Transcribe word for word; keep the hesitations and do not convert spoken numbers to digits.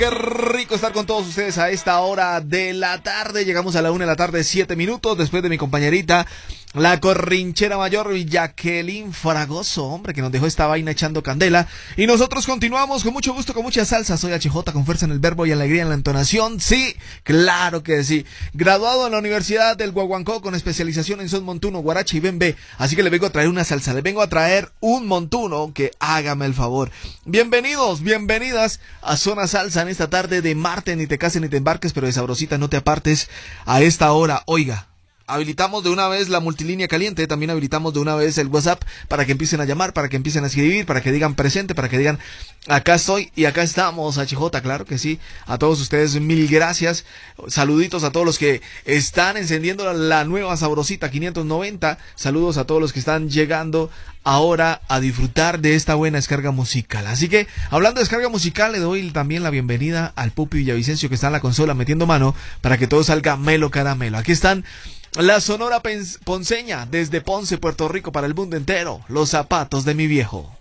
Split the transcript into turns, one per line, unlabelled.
Qué rico estar con todos ustedes a esta hora de la tarde. Llegamos a la una de la tarde, siete minutos, después de mi compañerita, la corrinchera mayor, Jacqueline Fragoso, hombre, que nos dejó esta vaina echando candela. Y nosotros continuamos con mucho gusto, con mucha salsa. Soy H J, con fuerza en el verbo y alegría en la entonación. Sí, claro que sí. Graduado en la Universidad del Guaguancó con especialización en son montuno, guaracha y bembe. Así que le vengo a traer una salsa, le vengo a traer un montuno que hágame el favor. Bienvenidos, bienvenidas a Zona Salsa en esta tarde de martes. Ni te cases ni te embarques, pero de sabrosita no te apartes a esta hora. Oiga, habilitamos de una vez la multilínea caliente, también habilitamos de una vez el WhatsApp para que empiecen a llamar, para que empiecen a escribir, para que digan presente, para que digan acá estoy y acá estamos, H J, claro que sí. A todos ustedes mil gracias, saluditos a todos los que están encendiendo la, la nueva sabrosita quinientos noventa, saludos a todos los que están llegando ahora a disfrutar de esta buena descarga musical. Así que, hablando de descarga musical, le doy también la bienvenida al Pupi Villavicencio, que está en la consola metiendo mano para que todo salga melo caramelo. Aquí están la Sonora Ponceña, desde Ponce, Puerto Rico, para el mundo entero, los zapatos de mi viejo.